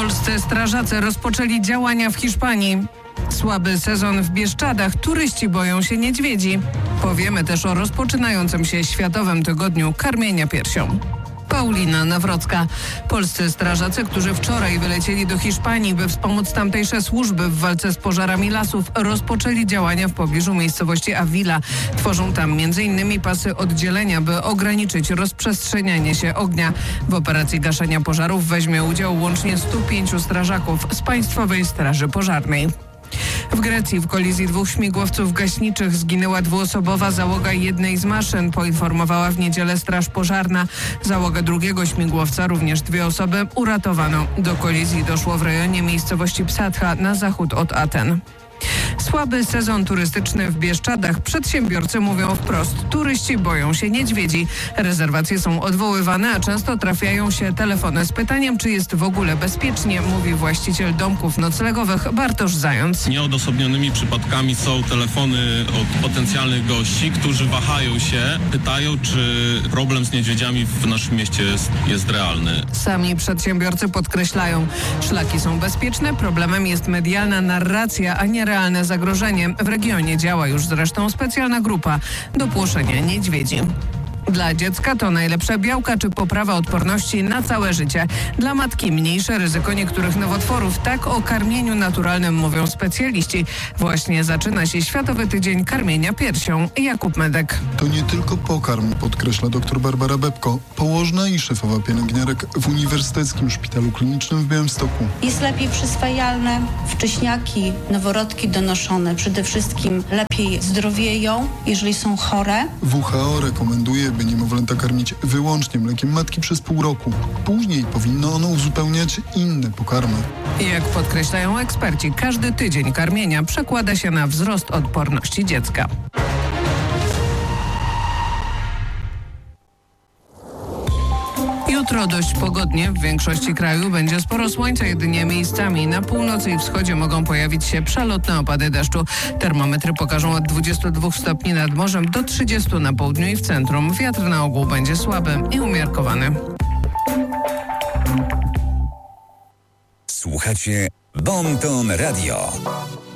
Polscy strażacy rozpoczęli działania w Hiszpanii. Słaby sezon w Bieszczadach, turyści boją się niedźwiedzi. Powiemy też o rozpoczynającym się Światowym Tygodniu Karmienia Piersią. Paulina Nawrocka. Polscy strażacy, którzy wczoraj wylecieli do Hiszpanii, by wspomóc tamtejsze służby w walce z pożarami lasów, rozpoczęli działania w pobliżu miejscowości Avila. Tworzą tam m.in. pasy oddzielenia, by ograniczyć rozprzestrzenianie się ognia. W operacji gaszenia pożarów weźmie udział łącznie 105 strażaków z Państwowej Straży Pożarnej. W Grecji w kolizji 2 śmigłowców gaśniczych zginęła 2-osobowa załoga jednej z maszyn, poinformowała w niedzielę Straż Pożarna. Załogę drugiego śmigłowca, również 2 osoby, uratowano. Do kolizji doszło w rejonie miejscowości Psatha na zachód od Aten. Słaby sezon turystyczny w Bieszczadach. Przedsiębiorcy mówią wprost, turyści boją się niedźwiedzi. Rezerwacje są odwoływane, a często trafiają się telefony z pytaniem, czy jest w ogóle bezpiecznie, mówi właściciel domków noclegowych Bartosz Zając. Nieodosobnionymi przypadkami są telefony od potencjalnych gości, którzy wahają się, pytają, czy problem z niedźwiedziami w naszym mieście jest realny. Sami przedsiębiorcy podkreślają, szlaki są bezpieczne, problemem jest medialna narracja, a nie realne zagrożenie. W regionie działa już zresztą specjalna grupa do płoszenia niedźwiedzi. Dla dziecka to najlepsze białka czy poprawa odporności na całe życie. Dla matki mniejsze ryzyko niektórych nowotworów. Tak o karmieniu naturalnym mówią specjaliści. Właśnie zaczyna się Światowy Tydzień Karmienia Piersią. Jakub Medek. To nie tylko pokarm, podkreśla dr Barbara Bebko, położna i szefowa pielęgniarek w Uniwersyteckim Szpitalu Klinicznym w Białymstoku. Jest lepiej przyswajalne, wcześniaki, noworodki donoszone przede wszystkim lepiej zdrowieją, jeżeli są chore. WHO rekomenduje, by niemowlęta karmić wyłącznie mlekiem matki przez pół roku. Później powinno ono uzupełniać inne pokarmy. Jak podkreślają eksperci, każdy tydzień karmienia przekłada się na wzrost odporności dziecka. Jutro dość pogodnie. W większości kraju będzie sporo słońca, jedynie miejscami na północy i wschodzie mogą pojawić się przelotne opady deszczu. Termometry pokażą od 22 stopni nad morzem do 30 na południu i w centrum. Wiatr na ogół będzie słaby i umiarkowany. Słuchacie Bon Ton Radio.